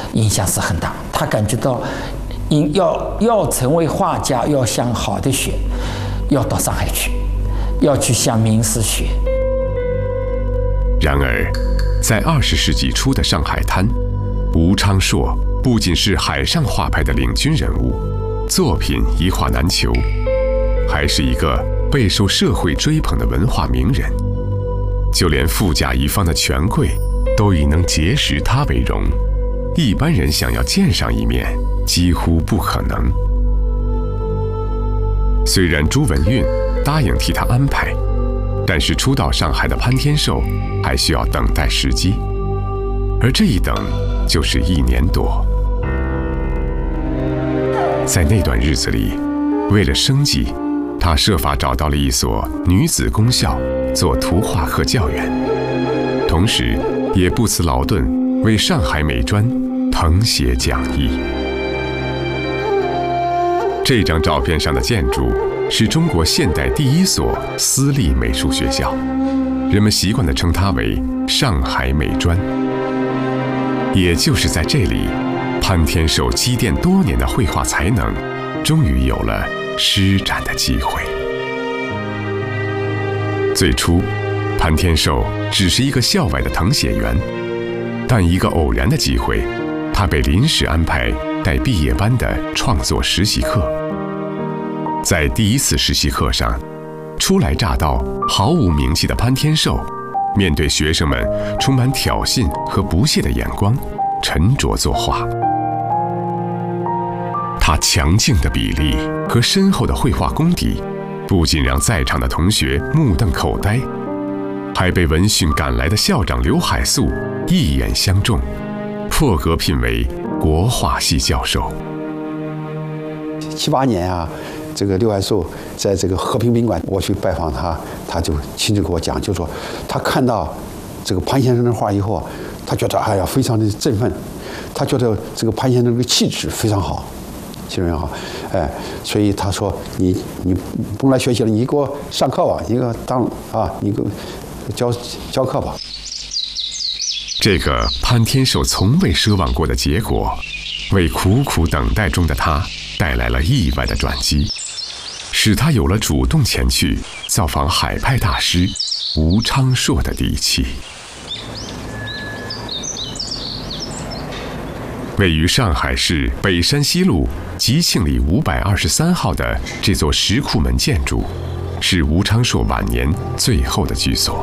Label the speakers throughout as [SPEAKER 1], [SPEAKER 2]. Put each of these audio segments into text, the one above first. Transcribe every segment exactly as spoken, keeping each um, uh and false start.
[SPEAKER 1] 影响是很大。他感觉到，因要要成为画家，要向好的学，要到上海去，要去向名师学。
[SPEAKER 2] 然而，在二十世纪初的上海滩，吴昌硕不仅是海上画派的领军人物，作品一画难求，还是一个备受社会追捧的文化名人。就连富甲一方的权贵都以能结识他为荣，一般人想要见上一面几乎不可能。虽然朱文运答应替他安排，但是初到上海的潘天寿还需要等待时机，而这一等就是一年多。在那段日子里，为了生计，他设法找到了一所女子公校做图画课教员，同时也不辞劳顿为上海美专誊写讲义。这张照片上的建筑是中国现代第一所私立美术学校，人们习惯地称它为上海美专。也就是在这里，潘天寿积淀多年的绘画才能，终于有了施展的机会。最初，潘天寿只是一个校外的誊写员，但一个偶然的机会，他被临时安排带毕业班的创作实习课。在第一次实习课上，初来乍到、毫无名气的潘天寿，面对学生们充满挑衅和不屑的眼光，沉着作画。他强劲的比例和深厚的绘画功底，不仅让在场的同学目瞪口呆，还被闻讯赶来的校长刘海粟一眼相中，破格聘为国画系教授。
[SPEAKER 3] 七八年啊，这个刘海粟在这个和平宾馆，我去拜访他，他就亲自给我讲，就说他看到这个潘先生的画以后，他觉得哎呀非常的振奋，他觉得这个潘先生这个气质非常好。气质非常好，哎，所以他说你你不用来学习了，你给我上课吧，你给我当啊，你给我教教课吧。
[SPEAKER 2] 这个潘天寿从未奢望过的结果，为苦苦等待中的他带来了意外的转机，使他有了主动前去造访海派大师吴昌硕的底气。位于上海市北山西路吉庆里五百二十三号的这座石库门建筑，是吴昌硕晚年最后的居所。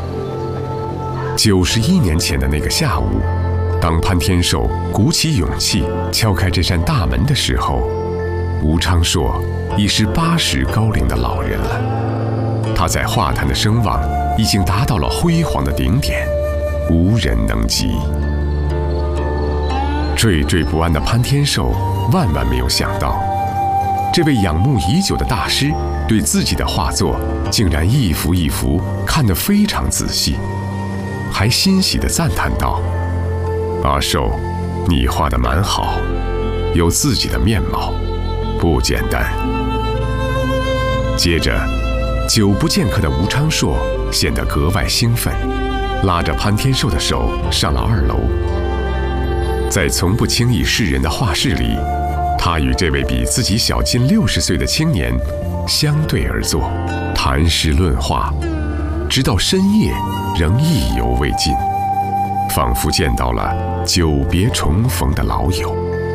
[SPEAKER 2] 九十一年前的那个下午，当潘天寿鼓起勇气敲开这扇大门的时候，吴昌硕已是八十高龄的老人了。他在画坛的声望已经达到了辉煌的顶点，无人能及。惴惴不安的潘天寿万万没有想到，这位仰慕已久的大师对自己的画作竟然一幅一幅看得非常仔细，还欣喜地赞叹道：“阿寿，你画得蛮好，有自己的面貌，不简单。”接着，久不见客的吴昌硕显得格外兴奋，拉着潘天寿的手上了二楼。在从不轻易示人的画室里，他与这位比自己小近六十岁的青年相对而坐，谈诗论画，直到深夜仍意犹未尽，仿佛见到了久别重逢的老友。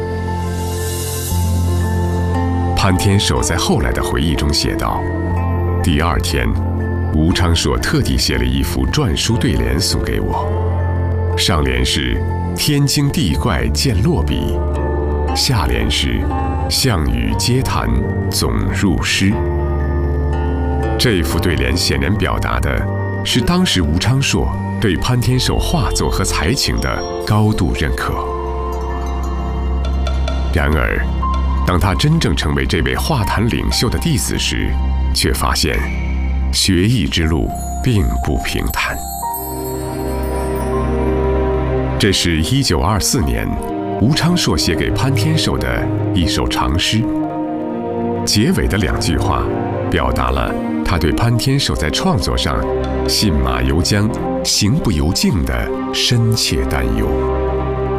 [SPEAKER 2] 潘天寿在后来的回忆中写道：“第二天，吴昌硕特地写了一幅篆书对联送给我，上联是天经地怪见落笔，下联是项羽皆谈总入诗。”这幅对联显然表达的是当时吴昌硕对潘天寿画作和才情的高度认可。然而，当他真正成为这位画坛领袖的弟子时，却发现学艺之路并不平坦。这是一九二四年吴昌硕写给潘天寿的一首长诗，结尾的两句话表达了他对潘天寿在创作上信马由缰、行不由径的深切担忧。